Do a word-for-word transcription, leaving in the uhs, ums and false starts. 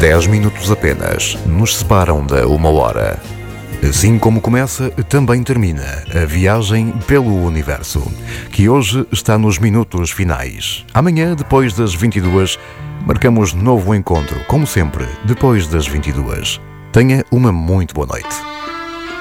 Dez minutos apenas nos separam da uma hora. Assim como começa, também termina a viagem pelo universo, que hoje está nos minutos finais. Amanhã, depois das vinte e duas, marcamos novo encontro, como sempre, depois das vinte e duas. Tenha uma muito boa noite.